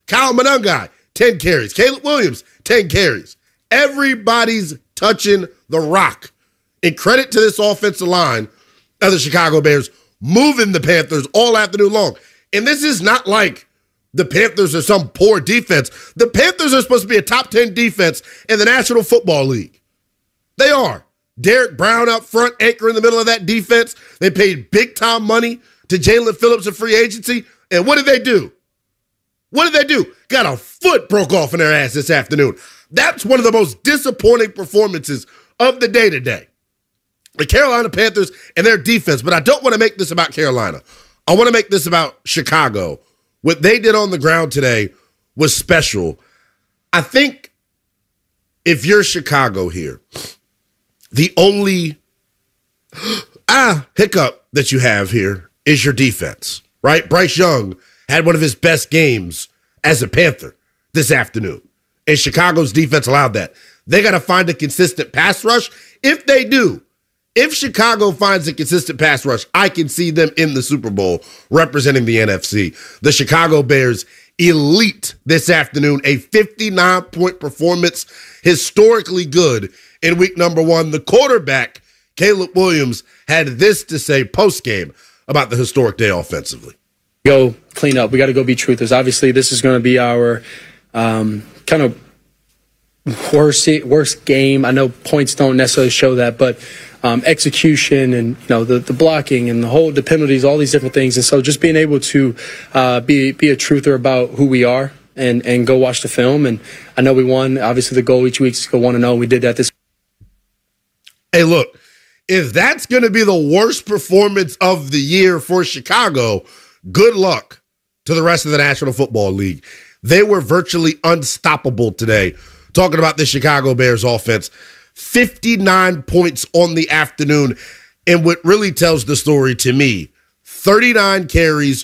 Kyle Monangai, 10 carries. Caleb Williams, 10 carries. Everybody's touching the rock. And credit to this offensive line of the Chicago Bears moving the Panthers all afternoon long. And this is not like the Panthers are some poor defense. The Panthers are supposed to be a top 10 defense in the National Football League. They are. Derek Brown up front, anchor in the middle of that defense. They paid big-time money to Jalen Phillips in free agency. And what did they do? What did they do? Got a foot broke off in their ass this afternoon. That's one of the most disappointing performances of the day today. The Carolina Panthers and their defense, but I don't want to make this about Carolina. I want to make this about Chicago. What they did on the ground today was special. I think if you're Chicago here, the only hiccup that you have here is your defense, right? Bryce Young had one of his best games as a Panther this afternoon, and Chicago's defense allowed that. They got to find a consistent pass rush. If they do, if Chicago finds a consistent pass rush, I can see them in the Super Bowl representing the NFC. The Chicago Bears, elite this afternoon, a 59-point performance, historically good in week number 1. The quarterback, Caleb Williams, had this to say post-game about the historic day offensively. Go clean up. We got to go be truthers. Obviously, this is going to be our kind of worst game. I know points don't necessarily show that, but execution and the blocking and the penalties, all these different things. And so just being able to be a truther about who we are and go watch the film. And I know we won. Obviously, the goal each week is to go 1-0. We did that this. Hey, look, if that's going to be the worst performance of the year for Chicago, good luck to the rest of the National Football League. They were virtually unstoppable today. Talking about the Chicago Bears offense, 59 points on the afternoon. And what really tells the story to me, 39 carries,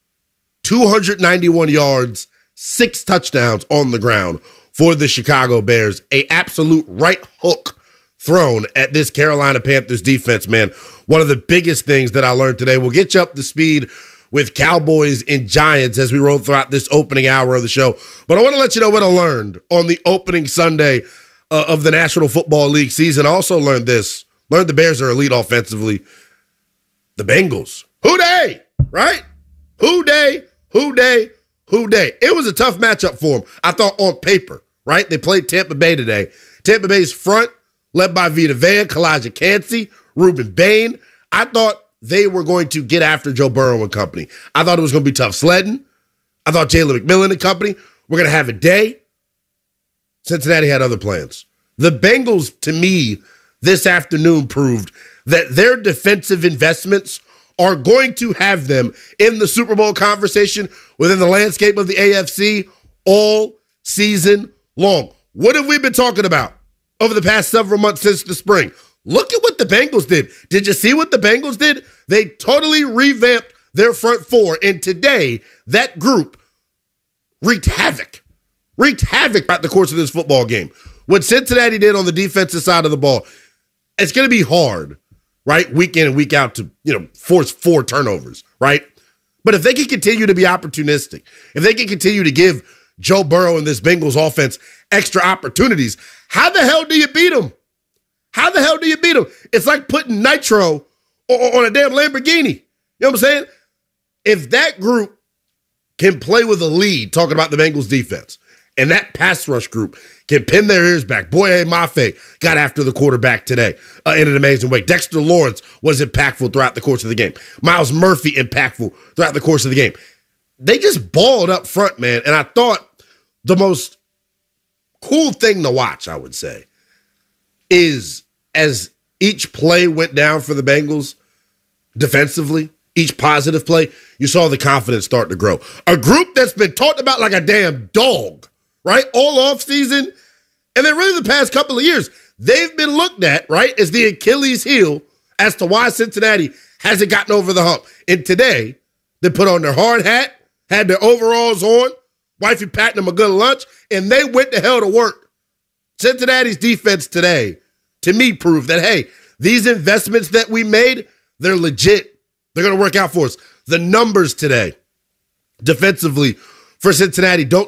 291 yards, 6 touchdowns on the ground for the Chicago Bears. A absolute right hook thrown at this Carolina Panthers defense, man. One of the biggest things that I learned today. We'll get you up to speed with Cowboys and Giants as we roll throughout this opening hour of the show. But I want to let you know what I learned on the opening Sunday of the National Football League season. I also learned this. Learned the Bears are elite offensively. The Bengals. Who they? Right? Who they? Who they? Who they? It was a tough matchup for them, I thought, on paper. Right? They played Tampa Bay today. Tampa Bay's front, led by Vita Vea, Kalijah Kancey, Ruben Bain. I thought they were going to get after Joe Burrow and company. I thought it was going to be tough sledding. I thought Jalen McMillan and company were going to have a day. Cincinnati had other plans. The Bengals, to me, this afternoon proved that their defensive investments are going to have them in the Super Bowl conversation within the landscape of the AFC all season long. What have we been talking about over the past several months since the spring? Look at what the Bengals did. Did you see what the Bengals did? They totally revamped their front four, and today that group wreaked havoc throughout the course of this football game. What Cincinnati did on the defensive side of the ball, it's going to be hard, right, week in and week out to, force 4 turnovers, right? But if they can continue to be opportunistic, if they can continue to give Joe Burrow and this Bengals offense extra opportunities, how the hell do you beat them? How the hell do you beat them? It's like putting nitro on a damn Lamborghini. You know what I'm saying? If that group can play with a lead, talking about the Bengals defense, and that pass rush group can pin their ears back. Boye Mafe got after the quarterback today in an amazing way. Dexter Lawrence was impactful throughout the course of the game. Myles Murphy impactful throughout the course of the game. They just balled up front, man. And I thought the most cool thing to watch, I would say, is as each play went down for the Bengals defensively, each positive play, you saw the confidence start to grow. A group that's been talked about like a damn dog, right, all offseason, and then really the past couple of years, they've been looked at, right, as the Achilles heel as to why Cincinnati hasn't gotten over the hump. And today, they put on their hard hat, had their overalls on, wifey patting them a good lunch, and they went the hell to work. Cincinnati's defense today, to me, proved that, hey, these investments that we made, they're legit. They're going to work out for us. The numbers today, defensively, for Cincinnati don't